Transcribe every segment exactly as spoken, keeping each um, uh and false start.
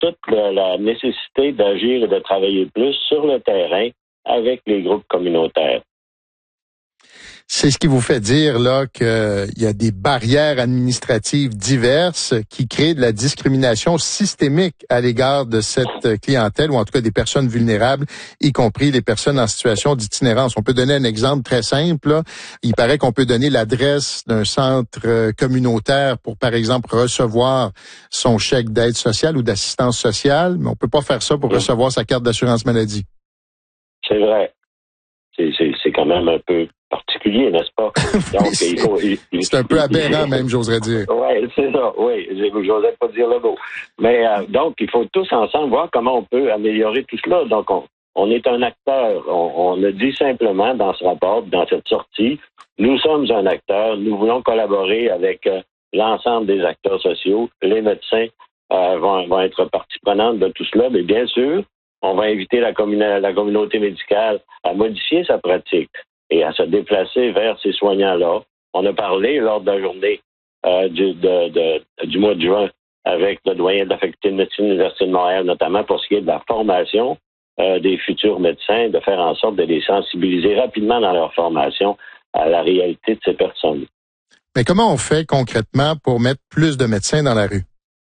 toute la, la nécessité d'agir et de travailler plus sur le terrain avec les groupes communautaires. C'est ce qui vous fait dire là qu'il y a des barrières administratives diverses qui créent de la discrimination systémique à l'égard de cette clientèle, ou en tout cas des personnes vulnérables, y compris les personnes en situation d'itinérance. On peut donner un exemple très simple. Là. Il paraît qu'on peut donner l'adresse d'un centre communautaire pour, par exemple, recevoir son chèque d'aide sociale ou d'assistance sociale, mais on peut pas faire ça pour recevoir sa carte d'assurance maladie. C'est vrai. C'est, c'est, c'est quand même un peu particulier, n'est-ce pas? Donc, oui, il faut, il, il, c'est un peu aberrant même, j'oserais dire. Oui, c'est ça, oui. J'osais pas dire le mot. Mais euh, donc, il faut tous ensemble voir comment on peut améliorer tout cela. Donc, on, on est un acteur. On, on le dit simplement dans ce rapport, dans cette sortie. Nous sommes un acteur. Nous voulons collaborer avec euh, l'ensemble des acteurs sociaux. Les médecins euh, vont, vont être partie prenante de tout cela. Mais bien sûr, on va inviter la, communa- la communauté médicale à modifier sa pratique et à se déplacer vers ces soignants-là. On a parlé lors de la journée euh, du, de, de, du mois de juin avec le doyen de la faculté de médecine de l'Université de Montréal, notamment pour ce qui est de la formation euh, des futurs médecins, de faire en sorte de les sensibiliser rapidement dans leur formation à la réalité de ces personnes. Mais comment on fait concrètement pour mettre plus de médecins dans la rue?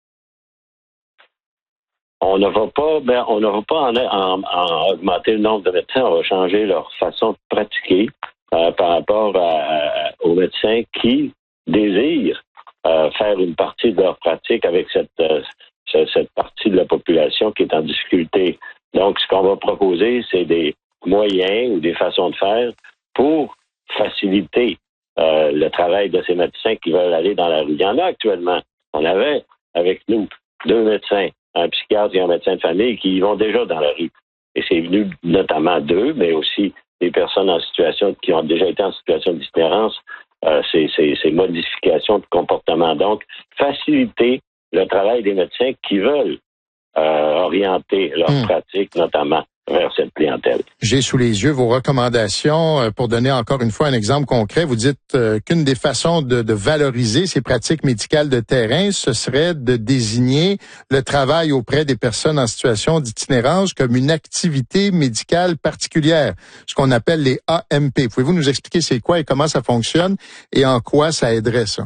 On ne va pas, ben, on ne va pas en, en, en augmenter le nombre de médecins. On va changer leur façon de pratiquer euh, par rapport à, à, aux médecins qui désirent euh, faire une partie de leur pratique avec cette, euh, cette partie de la population qui est en difficulté. Donc, ce qu'on va proposer, c'est des moyens ou des façons de faire pour faciliter euh, le travail de ces médecins qui veulent aller dans la rue. Il y en a actuellement. On avait avec nous deux médecins, un psychiatre et un médecin de famille qui y vont déjà dans la rue. Et c'est venu notamment d'eux, mais aussi des personnes en situation qui ont déjà été en situation d'itinérance, euh, ces, ces, ces modifications de comportement. Donc, faciliter le travail des médecins qui veulent euh, orienter leur mmh. pratique, notamment vers cette clientèle. J'ai sous les yeux vos recommandations. Pour donner encore une fois un exemple concret, vous dites euh, qu'une des façons de, de valoriser ces pratiques médicales de terrain, ce serait de désigner le travail auprès des personnes en situation d'itinérance comme une activité médicale particulière, ce qu'on appelle les A M P. Pouvez-vous nous expliquer c'est quoi et comment ça fonctionne et en quoi ça aiderait ça?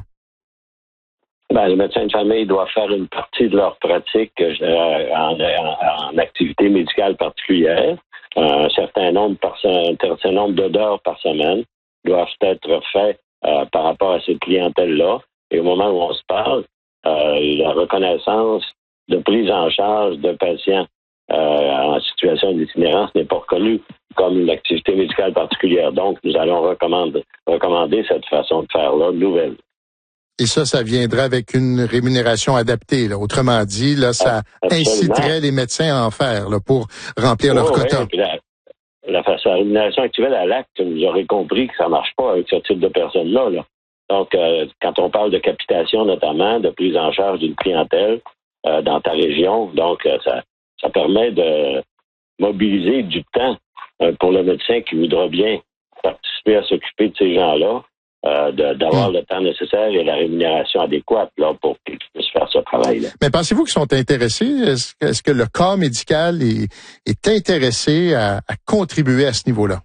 Ben, les médecins de famille doivent faire une partie de leur pratique euh, en, en, en activité médicale particulière. Un certain nombre, par, un certain nombre d'heures par semaine doivent être faits euh, par rapport à cette clientèle-là. Et au moment où on se parle, euh, la reconnaissance de prise en charge de patients euh, en situation d'itinérance n'est pas reconnue comme une activité médicale particulière. Donc, nous allons recommander, recommander cette façon de faire-là nouvelle. Et ça, ça viendrait avec une rémunération adaptée. Là. Autrement dit, là, ça Absolument. inciterait les médecins à en faire là, pour remplir oh, leur quota. Oui, la, la, la rémunération actuelle à l'acte, vous aurez compris que ça ne marche pas avec ce type de personnes-là. Là. Donc, euh, quand on parle de capitation notamment, de prise en charge d'une clientèle euh, dans ta région, donc euh, ça, ça permet de mobiliser du temps euh, pour le médecin qui voudra bien participer à s'occuper de ces gens-là. Euh, de, d'avoir mmh. le temps nécessaire et la rémunération adéquate là, pour qu'ils puissent faire ce travail-là. Mais pensez-vous qu'ils sont intéressés? Est-ce, est-ce que le corps médical est, est intéressé à, à contribuer à ce niveau-là?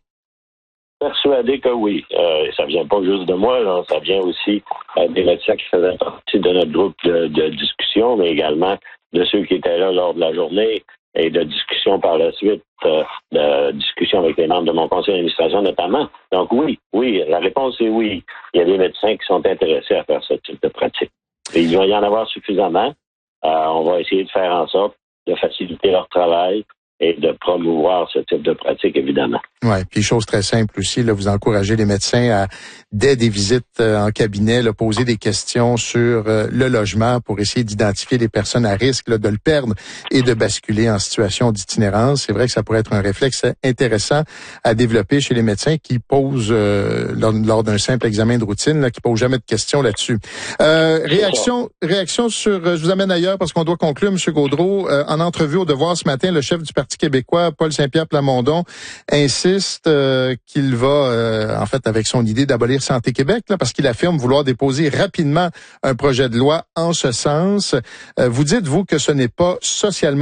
Persuadé que oui. Euh, ça vient pas juste de moi, là, ça vient aussi euh, des médecins qui faisaient partie de notre groupe de, de discussion, mais également de ceux qui étaient là lors de la journée et de discussion par la suite, euh, de discussion avec les membres de mon conseil d'administration notamment. Donc oui, oui, la réponse est oui. Il y a des médecins qui sont intéressés à faire ce type de pratique. Et il va y en avoir suffisamment. Euh, on va essayer de faire en sorte de faciliter leur travail et de promouvoir ce type de pratique, évidemment. Oui, puis chose très simple aussi, là, vous encouragez les médecins à, dès des visites euh, en cabinet, là, poser des questions sur euh, le logement pour essayer d'identifier les personnes à risque là, de le perdre et de basculer en situation d'itinérance. C'est vrai que ça pourrait être un réflexe intéressant à développer chez les médecins qui posent, euh, lors, lors d'un simple examen de routine, là, qui posent jamais de questions là-dessus. Euh, réaction, réaction sur, euh, je vous amène ailleurs parce qu'on doit conclure, M. Gaudreault. Euh, en entrevue au Devoir ce matin, le chef du Parti Parti québécois, Paul Saint-Pierre Plamondon, insiste euh, qu'il va, euh, en fait, avec son idée d'abolir Santé Québec, là, parce qu'il affirme vouloir déposer rapidement un projet de loi en ce sens. Euh, vous dites, vous, que ce n'est pas socialement